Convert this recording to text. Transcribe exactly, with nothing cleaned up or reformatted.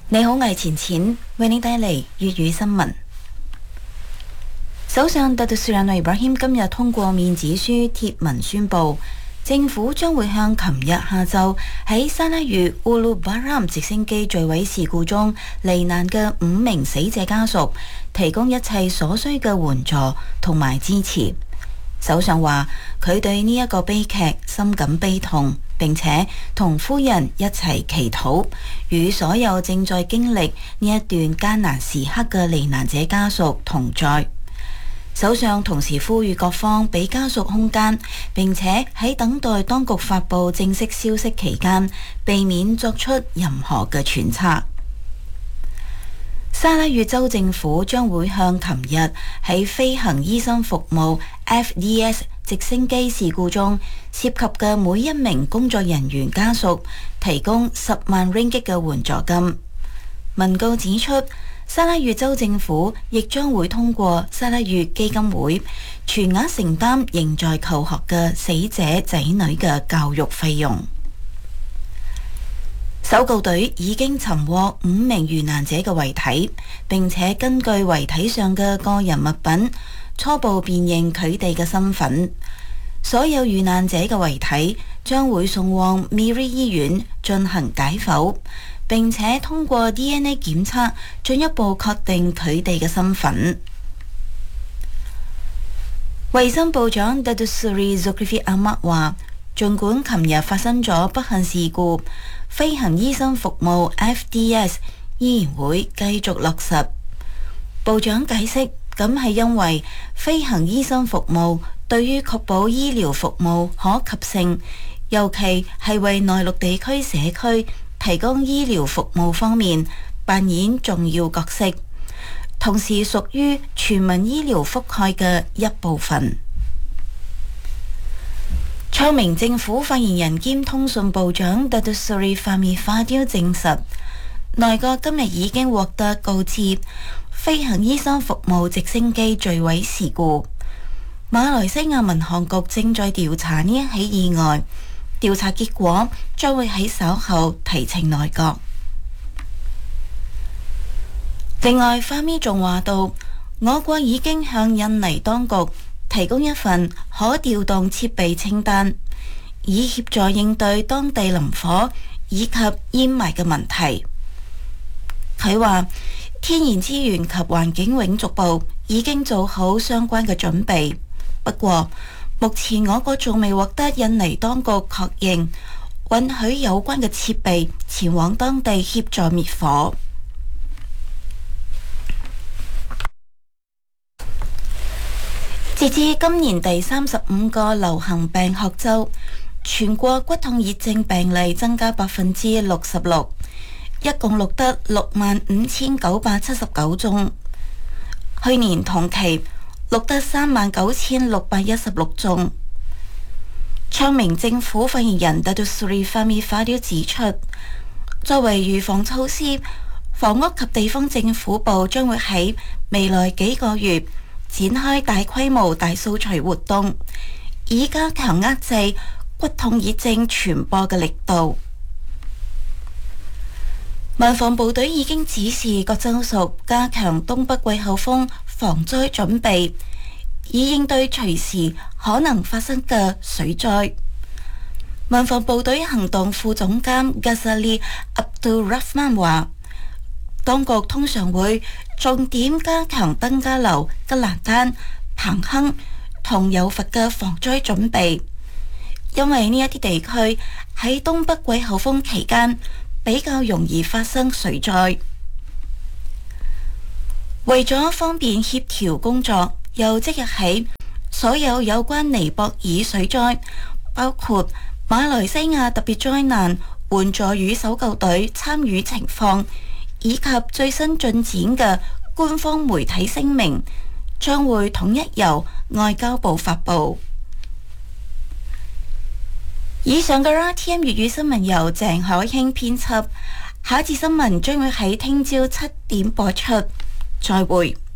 你好，我係錢錢，為你帶嚟粵語新聞。首相特杜斯蘭內布拉希今日通過面子書貼文宣布，政府將會向琴日下晝喺沙拉越烏魯巴蘭直升機墜毀事故中罹難嘅五名死者家屬提供一切所需嘅援助同埋支持。首相話佢對呢一個悲劇深感悲痛，並且同夫人一齊祈禱，與所有正在經歷呢一段艱難時刻嘅罹難者家屬同在。首相同時呼籲各方俾家屬空間，並且喺等待當局發布正式消息期間，避免作出任何嘅揣測。沙拉越州政府將會向琴日喺飛行醫生服務 F D S 直升機事故中涉及嘅每一名工作人員家屬提供十萬 ringgit 嘅援助金。文告指出，沙拉越州政府亦將會通過沙拉越基金會全額承擔仍在求學嘅死者仔女嘅教育費用。搜救隊已經尋獲五名遇難者嘅遺體，並且根據遺體上嘅個人物品初步辨認佢哋嘅身份。所有遇難者嘅遺體將會送往 Miri 醫院進行解剖，並且通過 D N A 檢測進一步確定佢哋嘅身份。衛生部長 Datuk Seri Zulkifli Ahmad 話，儘管琴日發生咗不幸事故，飛行醫生服務 F D S 依然會繼續落實。部長解釋，咁係因為飛行醫生服務對於確保醫療服務可及性，尤其係為內陸地區社區提供醫療服務方面扮演重要角色，同時屬於全民醫療覆蓋嘅一部分。昌明政府發言人兼通訊部長 Datuk Seri Fahmi Fadil 證實，內閣今日已經獲得告知飛行醫生服務直升機墜毀事故。馬來西亞民航局正在調查呢一起意外，調查結果將會喺稍後提呈內閣。另外，Fahmi仲話到，我國已經向印尼當局提供一份可調動設備清單，以協助應對當地林火以及煙霾嘅問題。佢話，天然資源及環境永續部已經做好相關嘅準備，不過目前我國仲未獲得印尼當局確認允許有關嘅設備前往當地協助滅火。截至今年第三十五個流行病學周，全國骨痛熱症病例增加百分之六十六，一共錄得六萬五千九百七十九宗。去年同期錄得三萬九千六百一十六宗。昌明政府發言人 Datuk Seri Fahmi Fadil 指出，作為預防措施，房屋及地方政府部將會喺未來幾個月展開大規模大掃除活動，以加強遏制骨痛熱症傳播嘅力度。民防部隊已經指示各州屬加強東北季候風防災準備，以應對隨時可能發生嘅水災。民防部隊行動副總監 Ghazali Abdul Rahman 話，當局通常會重點加強登嘉樓、吉蘭丹、彭亨同柔佛嘅防災準備，因為呢一啲地區喺東北季候風期間比較容易發生水災。為咗方便協調工作，由即日起，所有有關尼泊爾水災，包括馬來西亞特別災難援助與搜救隊參與情況，以及最新進展嘅官方媒體聲明，將會統一由外交部發布。以上嘅 R T M 粵語新聞由鄭海興編輯，下一節新聞將會喺聽朝七點播出。再會。